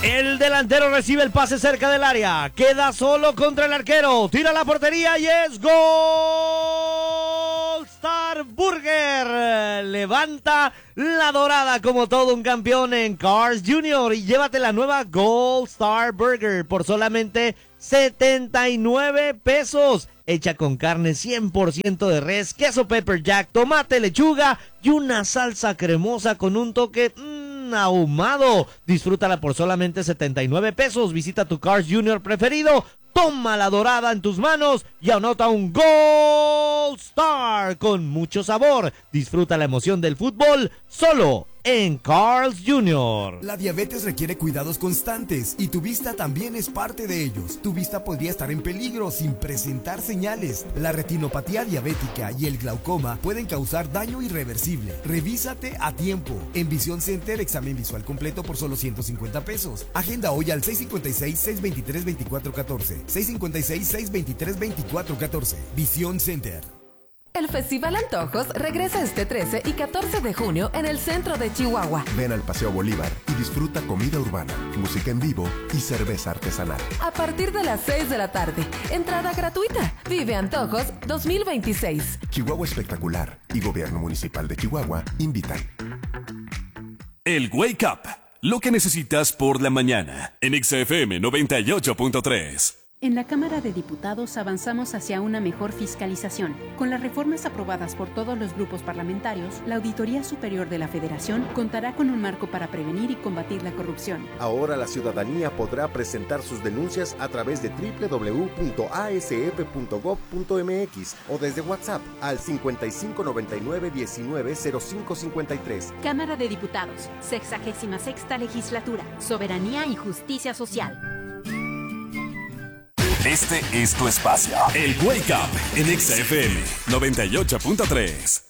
El delantero recibe el pase cerca del área. Queda solo contra el arquero. Tira la portería y es Gold Star Burger. Levanta la dorada como todo un campeón en Cars Jr. y llévate la nueva Gold Star Burger por solamente 79 pesos. Hecha con carne 100% de res, queso pepper jack, tomate, lechuga y una salsa cremosa con un toque ahumado. Disfrútala por solamente 79 pesos. Visita tu Cars Jr. preferido. Toma la dorada en tus manos y anota un Gold Star con mucho sabor. Disfruta la emoción del fútbol solo en Carl's Jr. La diabetes requiere cuidados constantes y tu vista también es parte de ellos. Tu vista podría estar en peligro sin presentar señales. La retinopatía diabética y el glaucoma pueden causar daño irreversible. Revísate a tiempo. En Visión Center, examen visual completo por solo 150 pesos. Agenda hoy al 656-623-2414. 656-623-2414. Visión Center. El Festival Antojos regresa este 13 y 14 de junio en el centro de Chihuahua. Ven al Paseo Bolívar y disfruta comida urbana, música en vivo y cerveza artesanal. A partir de las 6 de la tarde, entrada gratuita. Vive Antojos 2026. Chihuahua Espectacular y Gobierno Municipal de Chihuahua invitan. El Wake Up, lo que necesitas por la mañana, en XFM 98.3. En la Cámara de Diputados avanzamos hacia una mejor fiscalización. Con las reformas aprobadas por todos los grupos parlamentarios, la Auditoría Superior de la Federación contará con un marco para prevenir y combatir la corrupción. Ahora la ciudadanía podrá presentar sus denuncias a través de www.asf.gov.mx o desde WhatsApp al 5599-190553. Cámara de Diputados, 66ª Legislatura, Soberanía y Justicia Social. Este es tu espacio. El Wake Up en XFM 98.3.